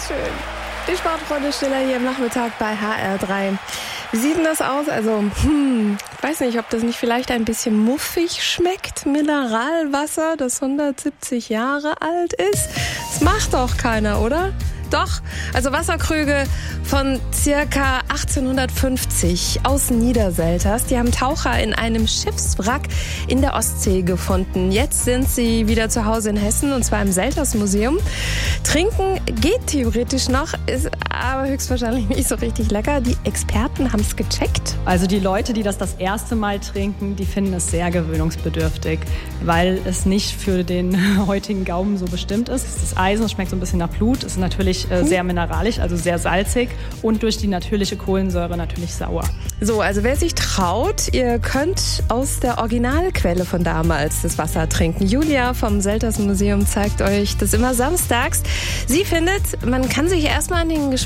schön. Die Sportfreunde Stiller hier am Nachmittag bei HR3. Wie sieht denn das aus? Also, ich weiß nicht, ob das nicht vielleicht ein bisschen muffig schmeckt. Mineralwasser, das 170 Jahre alt ist. Das macht doch keiner, oder? Doch, also Wasserkrüge von circa 1850 aus Niederselters. Die haben Taucher in einem Schiffswrack in der Ostsee gefunden. Jetzt sind sie wieder zu Hause in Hessen, und zwar im Selters-Museum. Trinken geht theoretisch noch, ist aber höchstwahrscheinlich nicht so richtig lecker. Die Experten haben es gecheckt. Also die Leute, die das erste Mal trinken, die finden es sehr gewöhnungsbedürftig, weil es nicht für den heutigen Gaumen so bestimmt ist. Es ist Eisen, es schmeckt so ein bisschen nach Blut, es ist natürlich sehr mineralisch, also sehr salzig und durch die natürliche Kohlensäure natürlich sauer. So, also wer sich traut, ihr könnt aus der Originalquelle von damals das Wasser trinken. Julia vom Selters Museum zeigt euch das immer samstags. Sie findet, man kann sich erstmal an den